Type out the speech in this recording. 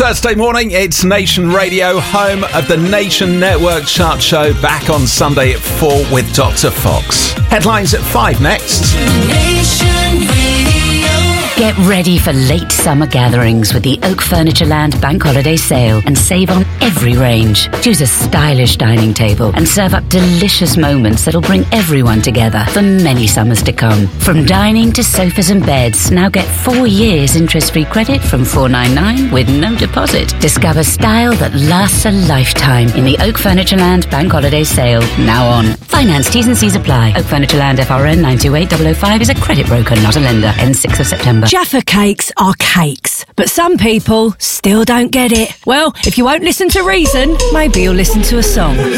Thursday morning, it's Nation Radio, home of the Nation Network Chart Show, back on Sunday at 4 with Dr. Fox. Headlines at 5 next. Nation Radio. Get ready for late summer gatherings with the Oak Furnitureland Bank Holiday Sale and save on every range. Choose a stylish dining table and serve up delicious moments that'll bring everyone together for many summers to come. From dining to sofas and beds, now get 4 years interest-free credit from $4.99 with no deposit. Discover style that lasts a lifetime in the Oak Furnitureland Bank Holiday Sale, now on. Finance T's and C's apply. Oak Furnitureland FRN 928005 is a credit broker, not a lender. Ends 6th of September. Jaffa cakes are cakes, but some people still don't get it. Well, if you won't listen to reason, maybe you'll listen to a song.